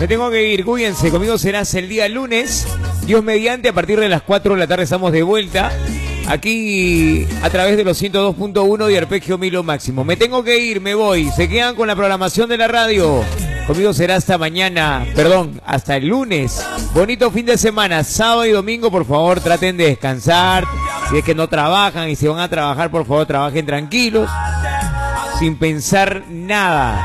Me tengo que ir, cuídense, conmigo serás el día lunes. Dios mediante, a partir de las 4 de la tarde estamos de vuelta. Aquí a través de los 102.1 de Arpegio Milo Máximo. Me tengo que ir, me voy. Se quedan con la programación de la radio. Conmigo será hasta mañana, perdón, hasta el lunes. Bonito fin de semana, sábado y domingo, por favor, traten de descansar. Si es que no trabajan y si van a trabajar, por favor, trabajen tranquilos, sin pensar nada.